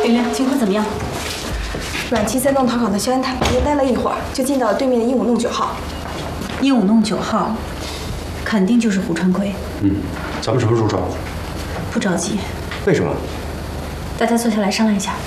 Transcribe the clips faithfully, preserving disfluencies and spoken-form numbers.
圆圆，情况怎么样？ 阮七在弄堂港的萧安坦旁边待了一会儿，就进到了对面的鹦鹉弄九号。 鹦鹉弄九号，肯定就是胡川魁。 嗯，咱们什么时候找？ 不着急。 为什么？ 大家坐下来商量一下。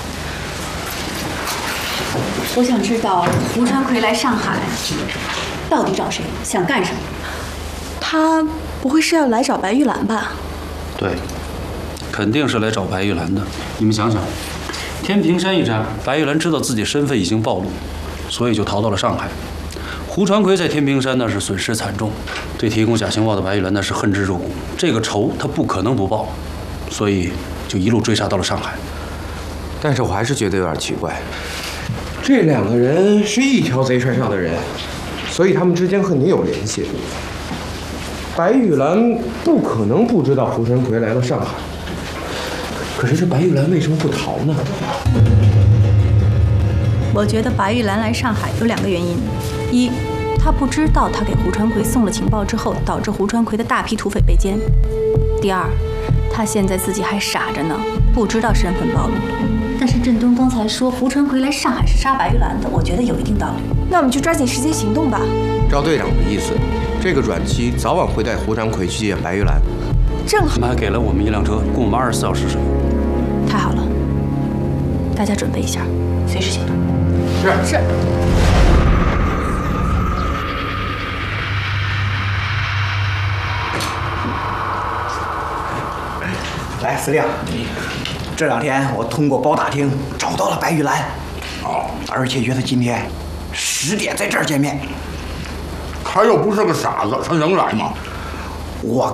我想知道胡川魁来上海，到底找谁？想干什么？ 他不会是要来找白玉兰吧？ 对，肯定是来找白玉兰的。你们想想，天平山一战，白玉兰知道自己身份已经暴露，所以就逃到了上海。胡传魁在天平山那是损失惨重，对提供假情报的白玉兰那是恨之入骨，这个仇他不可能不报，所以就一路追杀到了上海。 但是我还是觉得有点奇怪，这两个人是一条贼船上的人，所以他们之间肯定有联系。白玉兰不可能不知道胡传魁来了上海，可是这白玉兰为什么不逃呢？ 我觉得白玉兰来上海有两个原因：一，她不知道她给胡传魁送了情报之后，导致胡传魁的大批土匪被歼；第二，她现在自己还傻着呢，不知道身份暴露了。但是振东刚才说胡传魁来上海是杀白玉兰的，我觉得有一定道理。 那我们就抓紧时间行动吧。 赵队长的意思，这个阮七早晚会带胡传魁去见白玉兰。 正好， 他们还给了我们一辆车，供我们二十四小时使用。 太好了，大家准备一下，随时行动。 是是。 来，司令，这两天我通过包打听找到了白玉兰，哦，而且约她今天十点在这儿见面。 他又不是个傻子，他能来吗？ 我